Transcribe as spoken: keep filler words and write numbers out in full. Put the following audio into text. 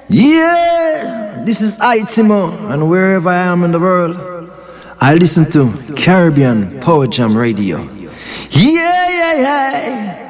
Yeah, this is Itimo, and wherever I am in the world, I listen to Caribbean Power Jam Radio. Yeah, yeah, yeah.